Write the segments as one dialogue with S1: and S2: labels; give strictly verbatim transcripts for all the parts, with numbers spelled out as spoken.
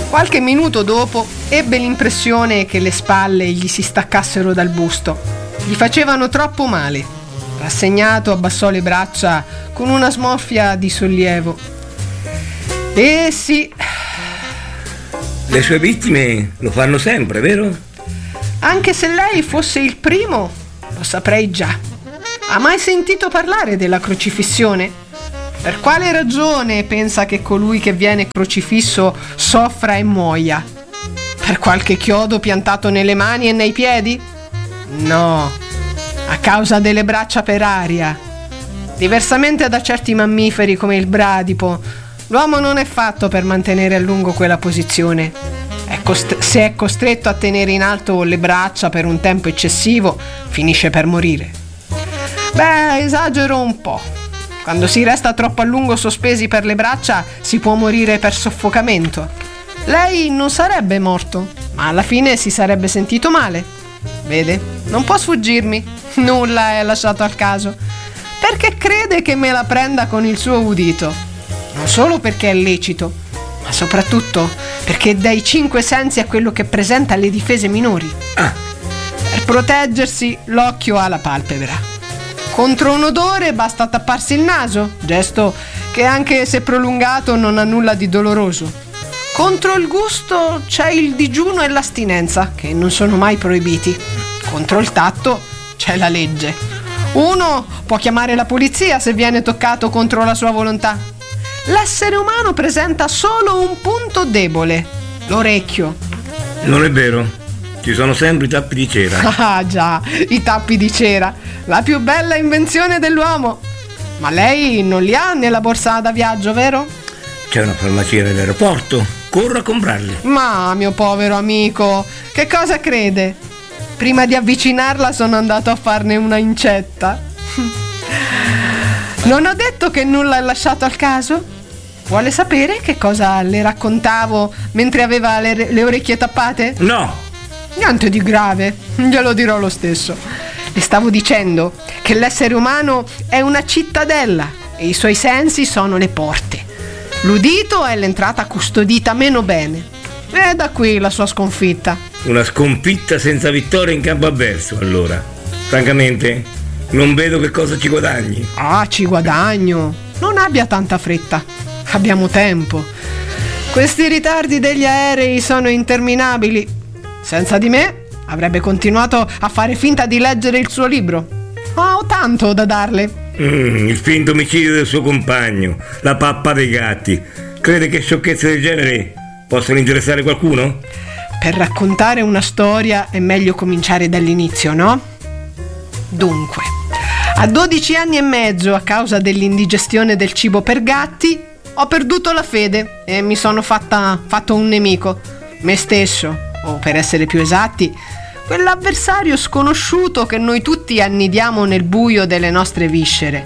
S1: Qualche minuto dopo ebbe l'impressione che le spalle gli si staccassero dal busto. Gli facevano troppo male. Rassegnato abbassò le braccia con una smorfia di sollievo. Eh sì.
S2: Le sue vittime lo fanno sempre, vero?
S1: Anche se lei fosse il primo, lo saprei già. Ha mai sentito parlare della crocifissione? Per quale ragione pensa che colui che viene crocifisso soffra e muoia? Per qualche chiodo piantato nelle mani e nei piedi? No, a causa delle braccia per aria. Diversamente da certi mammiferi come il bradipo, l'uomo non è fatto per mantenere a lungo quella posizione. È cost- se è costretto a tenere in alto le braccia per un tempo eccessivo, finisce per morire. Beh, esagero un po'. Quando si resta troppo a lungo sospesi per le braccia, si può morire per soffocamento. Lei non sarebbe morto, ma alla fine si sarebbe sentito male. Vede, non può sfuggirmi. Nulla è lasciato al caso. Perché crede che me la prenda con il suo udito. Non solo perché è lecito, ma soprattutto perché dai cinque sensi a quello che presenta le difese minori.
S2: Ah.
S1: Per proteggersi, l'occhio ha la palpebra. Contro un odore basta tapparsi il naso, gesto che anche se prolungato non ha nulla di doloroso. Contro il gusto c'è il digiuno e l'astinenza, che non sono mai proibiti. Contro il tatto c'è la legge. Uno può chiamare la polizia se viene toccato contro la sua volontà. L'essere umano presenta solo un punto debole, l'orecchio.
S2: Non è vero. Ci sono sempre i tappi di cera.
S1: Ah già, i tappi di cera, la più bella invenzione dell'uomo. Ma lei non li ha nella borsa da viaggio, vero?
S2: C'è una farmacia nell'aeroporto, corro a comprarli.
S1: Ma mio povero amico, che cosa crede? Prima di avvicinarla sono andato a farne una incetta. Non ho detto che nulla è lasciato al caso? Vuole sapere che cosa le raccontavo mentre aveva le, le orecchie tappate?
S2: No!
S1: Niente di grave, glielo dirò lo stesso. Le stavo dicendo che l'essere umano è una cittadella e i suoi sensi sono le porte. L'udito è l'entrata custodita meno bene. E da qui la sua sconfitta.
S2: Una sconfitta senza vittoria in campo avverso, allora. Francamente, non vedo che cosa ci guadagni.
S1: Ah, ci guadagno. Non abbia tanta fretta. Abbiamo tempo. Questi ritardi degli aerei sono interminabili. Senza di me avrebbe continuato a fare finta di leggere il suo libro. Ho tanto da darle.
S2: Mm, il finto omicidio del suo compagno, la pappa dei gatti. Crede che sciocchezze del genere possano interessare qualcuno?
S1: Per raccontare una storia è meglio cominciare dall'inizio, no? Dunque, a dodici anni e mezzo, a causa dell'indigestione del cibo per gatti, ho perduto la fede e mi sono fatta, fatto un nemico, me stesso. O per essere più esatti, quell'avversario sconosciuto che noi tutti annidiamo nel buio delle nostre viscere.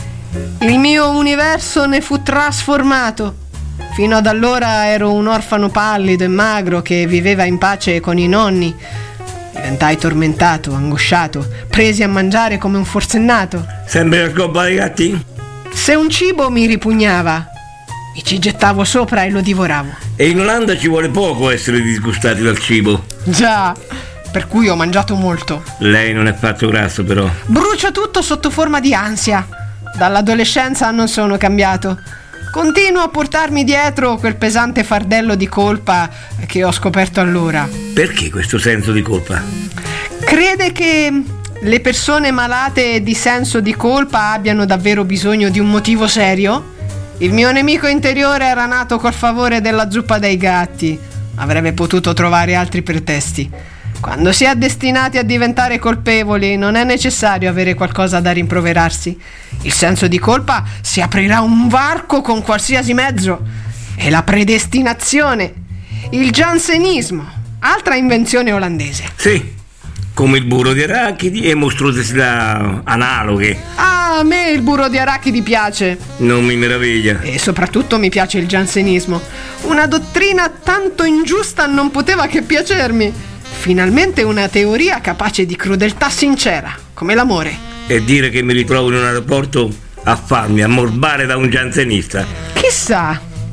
S1: Il mio universo ne fu trasformato. Fino ad allora ero un orfano pallido e magro che viveva in pace con i nonni. Diventai tormentato, angosciato, presi a mangiare come un forsennato.
S2: Sempre la scopa dei gatti?
S1: Se un cibo mi ripugnava, mi ci gettavo sopra e lo divoravo.
S2: E in Olanda ci vuole poco essere disgustati dal cibo.
S1: Già, per cui ho mangiato molto.
S2: Lei non è fatto grasso, però.
S1: Brucio tutto sotto forma di ansia. Dall'adolescenza non sono cambiato. Continuo a portarmi dietro quel pesante fardello di colpa che ho scoperto allora.
S2: Perché questo senso di colpa?
S1: Crede che le persone malate di senso di colpa abbiano davvero bisogno di un motivo serio? Il mio nemico interiore era nato col favore della zuppa dei gatti. Avrebbe potuto trovare altri pretesti. Quando si è destinati a diventare colpevoli, non è necessario avere qualcosa da rimproverarsi. Il senso di colpa si aprirà un varco con qualsiasi mezzo. È la predestinazione. Il giansenismo, altra invenzione olandese.
S2: Sì, come il burro di arachidi e mostruosità analoghe.
S1: Ah, a me il burro di arachidi piace.
S2: Non mi meraviglia.
S1: E soprattutto mi piace il giansenismo. Una dottrina tanto ingiusta non poteva che piacermi. Finalmente una teoria capace di crudeltà sincera, come l'amore.
S2: E dire che mi ritrovo in un aeroporto a farmi ammorbare da un giansenista.
S1: Chissà,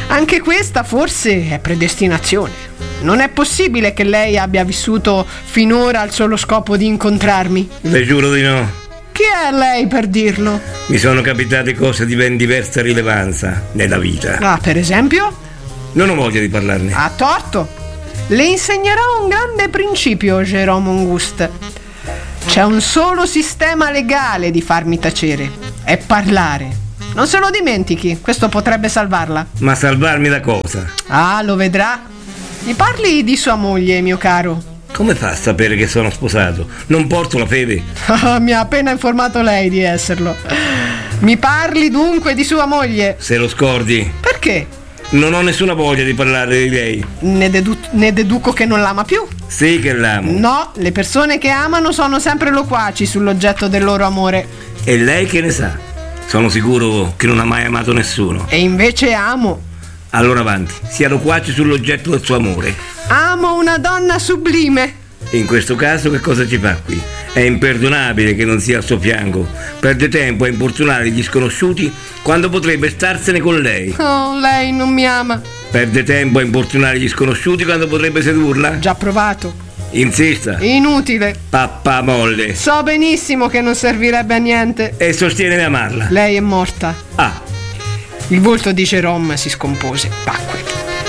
S1: Anche questa forse è predestinazione. Non è possibile che lei abbia vissuto finora al solo scopo di incontrarmi.
S2: Le giuro di no.
S1: Chi è lei per dirlo?
S2: Mi sono capitate cose di ben diversa rilevanza nella vita.
S1: Ah, per esempio?
S2: Non ho voglia di parlarne.
S1: Ha torto. Le insegnerò un grande principio, Jérôme Auguste. C'è un solo sistema legale di farmi tacere. È parlare. Non se lo dimentichi, questo potrebbe salvarla.
S2: Ma salvarmi da cosa?
S1: Ah, lo vedrà. Mi parli di sua moglie, mio caro.
S2: Come fa a sapere che sono sposato? Non porto la fede.
S1: Mi ha appena informato lei di esserlo. Mi parli dunque di sua moglie.
S2: Se lo scordi.
S1: Perché?
S2: Non ho nessuna voglia di parlare di lei.
S1: Ne, dedu- ne deduco che non l'ama più.
S2: Sì che l'amo.
S1: No, le persone che amano sono sempre loquaci sull'oggetto del loro amore.
S2: E lei che ne sa? Sono sicuro che non ha mai amato nessuno.
S1: E invece amo.
S2: Allora avanti, sia loquace sull'oggetto del suo amore.
S1: Amo una donna sublime.
S2: E in questo caso che cosa ci fa qui? È imperdonabile che non sia al suo fianco. Perde tempo a importunare gli sconosciuti quando potrebbe starsene con lei.
S1: Oh, lei non mi ama.
S2: Perde tempo a importunare gli sconosciuti quando potrebbe sedurla.
S1: Già provato.
S2: Insista.
S1: Inutile.
S2: Pappa molle.
S1: So benissimo che non servirebbe a niente.
S2: E sostiene di amarla.
S1: Lei è morta.
S2: Ah.
S1: Il volto di Jérôme si scompose, tacque.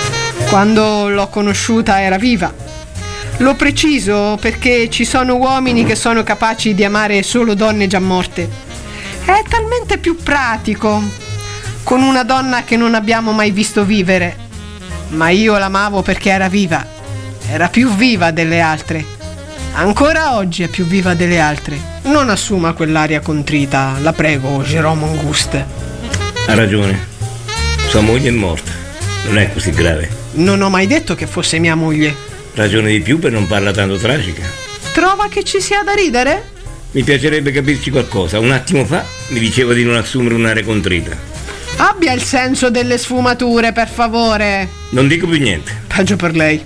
S1: Quando l'ho conosciuta era viva. Lo preciso perché ci sono uomini che sono capaci di amare solo donne già morte. È talmente più pratico con una donna che non abbiamo mai visto vivere. Ma io l'amavo perché era viva. Era più viva delle altre. Ancora oggi è più viva delle altre. Non assuma quell'aria contrita, la prego, Jérôme Auguste.
S2: Ha ragione. Sua moglie è morta. Non è così grave.
S1: Non ho mai detto che fosse mia moglie.
S2: Ragione di più per non farla tanto tragica.
S1: Trova che ci sia da ridere?
S2: Mi piacerebbe capirci qualcosa. Un attimo fa mi diceva di non assumere un'aria contrita.
S1: Abbia il senso delle sfumature, per favore.
S2: Non dico più niente.
S1: Peggio per lei.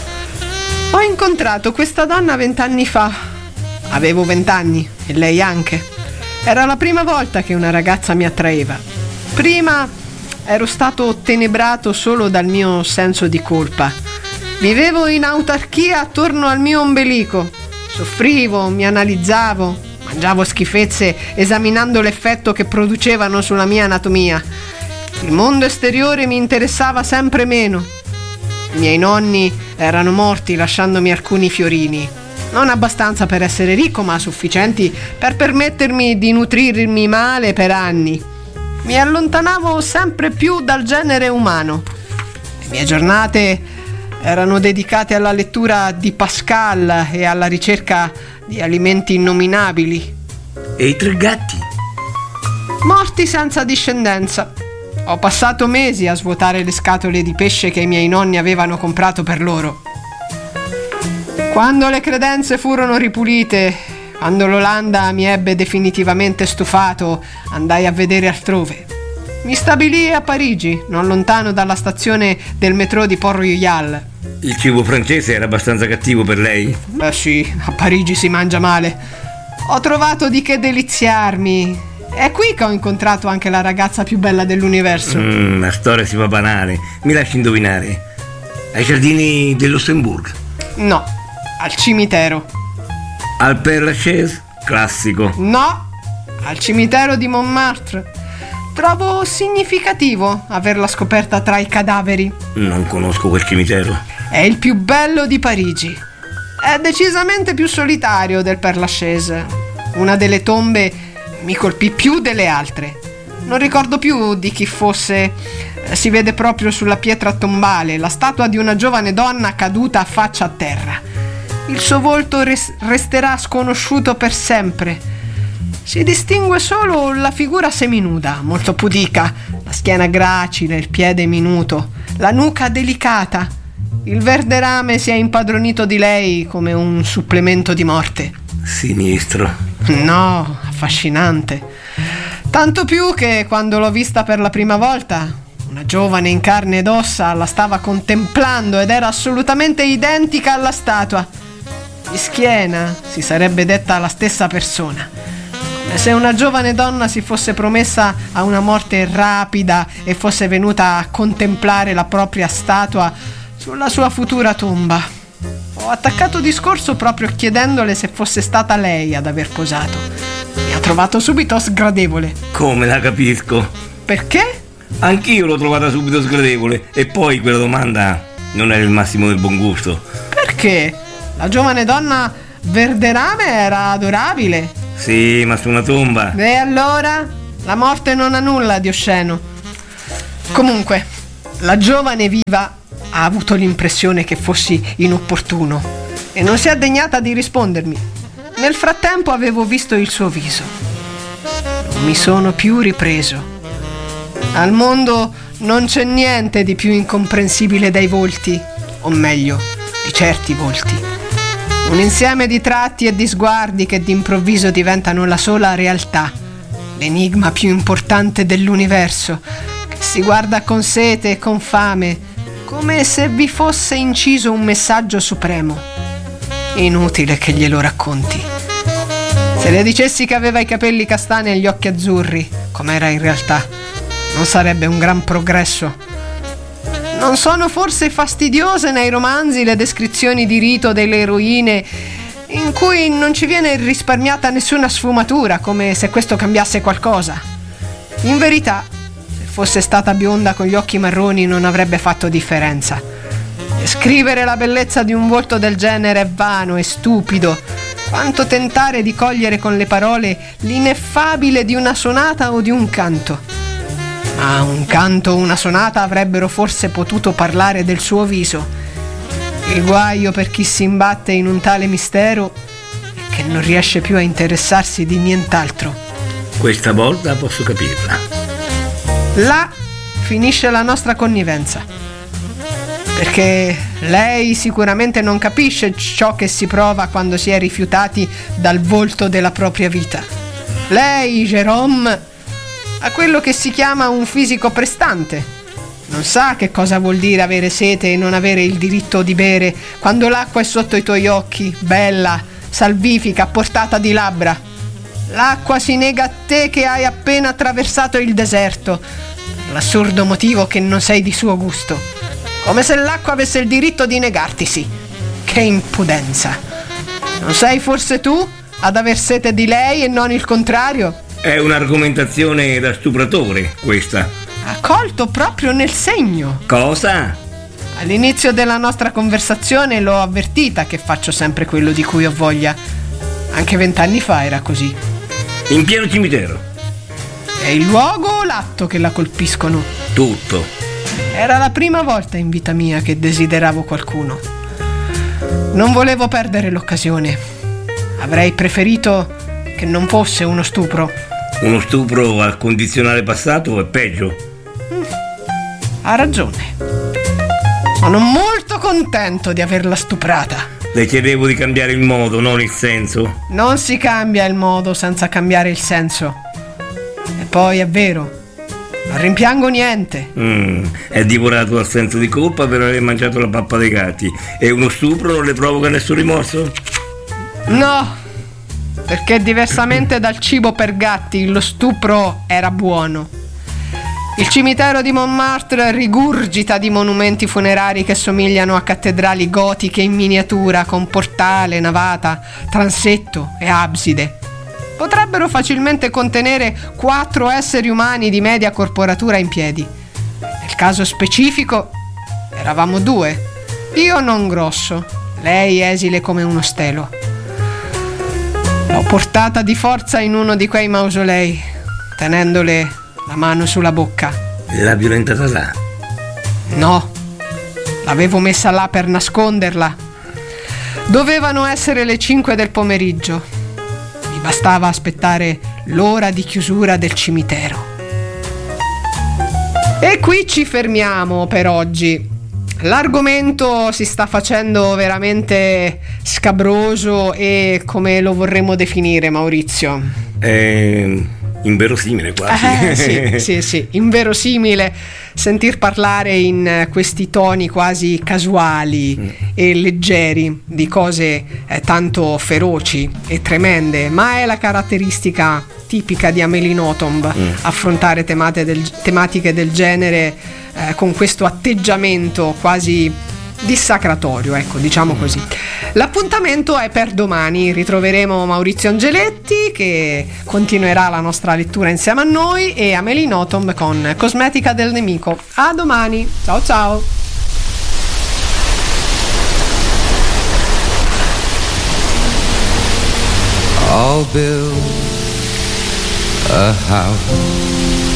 S1: Ho incontrato questa donna vent'anni fa. Avevo vent'anni e lei anche. Era la prima volta che una ragazza mi attraeva. Prima ero stato tenebrato solo dal mio senso di colpa. Vivevo in autarchia attorno al mio ombelico. Soffrivo, mi analizzavo, mangiavo schifezze esaminando l'effetto che producevano sulla mia anatomia. Il mondo esteriore mi interessava sempre meno. I miei nonni erano morti lasciandomi alcuni fiorini. Non abbastanza per essere ricco, ma sufficienti per permettermi di nutrirmi male per anni. Mi allontanavo sempre più dal genere umano. Le mie giornate erano dedicate alla lettura di Pascal e alla ricerca di alimenti innominabili.
S2: E i tre gatti?
S1: Morti senza discendenza. Ho passato mesi a svuotare le scatole di pesce che i miei nonni avevano comprato per loro. Quando le credenze furono ripulite, quando l'Olanda mi ebbe definitivamente stufato, andai a vedere altrove. Mi stabilii a Parigi, non lontano dalla stazione del metro di Port-Royal.
S2: Il cibo francese era abbastanza cattivo per lei?
S1: Beh sì, a Parigi si mangia male. Ho trovato di che deliziarmi. È qui che ho incontrato anche la ragazza più bella dell'universo.
S2: Mm, la storia si fa banale. Mi lasci indovinare. Ai giardini del Lussemburgo?
S1: No, al cimitero.
S2: Al Père Lachaise? Classico.
S1: No, al cimitero di Montmartre. Trovo significativo averla scoperta tra i cadaveri.
S2: Non conosco quel cimitero.
S1: È il più bello di Parigi. È decisamente più solitario del Père Lachaise. Una delle tombe mi colpì più delle altre. Non ricordo più di chi fosse. Si vede proprio sulla pietra tombale la statua di una giovane donna caduta a faccia a terra. Il suo volto res- resterà sconosciuto per sempre. Si distingue solo la figura seminuda, molto pudica, la schiena gracile, il piede minuto, la nuca delicata. Il verde rame si è impadronito di lei come un supplemento di morte.
S2: Sinistro.
S1: No, affascinante. Tanto più che quando l'ho vista per la prima volta, una giovane in carne ed ossa la stava contemplando ed era assolutamente identica alla statua. Di schiena si sarebbe detta la stessa persona. E se una giovane donna si fosse promessa a una morte rapida e fosse venuta a contemplare la propria statua sulla sua futura tomba? Ho attaccato discorso proprio chiedendole se fosse stata lei ad aver posato. Mi ha trovato subito sgradevole.
S2: Come la capisco?
S1: Perché?
S2: Anch'io l'ho trovata subito sgradevole. E poi quella domanda non era il massimo del buon gusto.
S1: Perché? La giovane donna verderame era adorabile.
S2: Sì, ma su una tomba.
S1: E allora? La morte non ha nulla di osceno. Comunque, la giovane viva ha avuto l'impressione che fossi inopportuno e non si è degnata di rispondermi. Nel frattempo avevo visto il suo viso. Non mi sono più ripreso. Al mondo non c'è niente di più incomprensibile dai volti, o meglio, di certi volti. Un insieme di tratti e di sguardi che d'improvviso diventano la sola realtà, l'enigma più importante dell'universo, che si guarda con sete e con fame, come se vi fosse inciso un messaggio supremo. Inutile che glielo racconti. Se le dicessi che aveva i capelli castani e gli occhi azzurri, com'era in realtà, non sarebbe un gran progresso. Non sono forse fastidiose nei romanzi le descrizioni di rito delle eroine in cui non ci viene risparmiata nessuna sfumatura, come se questo cambiasse qualcosa? In verità, se fosse stata bionda con gli occhi marroni non avrebbe fatto differenza. Descrivere la bellezza di un volto del genere è vano e stupido, quanto tentare di cogliere con le parole l'ineffabile di una sonata o di un canto. Ma un canto o una sonata avrebbero forse potuto parlare del suo viso. Il guaio per chi si imbatte in un tale mistero è che non riesce più a interessarsi di nient'altro.
S2: Questa volta posso capirla.
S1: Là finisce la nostra connivenza. Perché lei sicuramente non capisce ciò che si prova quando si è rifiutati dal volto della propria vita. Lei, Jérôme, ha quello che si chiama un fisico prestante. Non sa che cosa vuol dire avere sete e non avere il diritto di bere quando l'acqua è sotto i tuoi occhi, bella, salvifica, a portata di labbra. L'acqua si nega a te che hai appena attraversato il deserto, per l'assurdo motivo che non sei di suo gusto. Come se l'acqua avesse il diritto di negartisi. Che impudenza! Non sei forse tu ad aver sete di lei e non il contrario?
S2: È un'argomentazione da stupratore, questa.
S1: Ha colto proprio nel segno.
S2: Cosa?
S1: All'inizio della nostra conversazione l'ho avvertita che faccio sempre quello di cui ho voglia. Anche vent'anni fa era così.
S2: In pieno cimitero.
S1: È il luogo o l'atto che la colpiscono?
S2: Tutto.
S1: Era la prima volta in vita mia che desideravo qualcuno. Non volevo perdere l'occasione. Avrei preferito che non fosse uno stupro.
S2: Uno stupro al condizionale passato è peggio.
S1: Mm, ha ragione. Sono molto contento di averla stuprata.
S2: Le chiedevo di cambiare il modo, non il senso.
S1: Non si cambia il modo senza cambiare il senso. E poi è vero, non rimpiango niente.
S2: Mm, è divorato dal senso di colpa per aver mangiato la pappa dei gatti. E uno stupro non le provoca nessun rimorso?
S1: No, perché diversamente dal cibo per gatti, lo stupro era buono. Il cimitero di Montmartre rigurgita di monumenti funerari che somigliano a cattedrali gotiche in miniatura, con portale, navata, transetto e abside. Potrebbero facilmente contenere quattro esseri umani di media corporatura in piedi. Nel caso specifico, eravamo due. Io non grosso, lei esile come uno stelo. L'ho portata di forza in uno di quei mausolei, tenendole la mano sulla bocca.
S2: L'ha violentata là?
S1: No, l'avevo messa là per nasconderla. Dovevano essere le cinque del pomeriggio. Mi bastava aspettare l'ora di chiusura del cimitero. E qui ci fermiamo per oggi. L'argomento si sta facendo veramente scabroso e come lo vorremmo definire, Maurizio?
S2: È inverosimile quasi.
S1: Eh, sì, sì, sì, inverosimile sentir parlare in questi toni quasi casuali mm. e leggeri di cose eh, tanto feroci e tremende, ma è la caratteristica tipica di Amélie Nothomb mm. affrontare temate del, tematiche del genere eh, con questo atteggiamento quasi dissacratorio, ecco, diciamo mm. così. L'appuntamento è per domani, ritroveremo Maurizio Angeletti che continuerà la nostra lettura insieme a noi e Amélie Nothomb con Cosmetica del nemico. A domani, ciao ciao.
S3: I'll build a house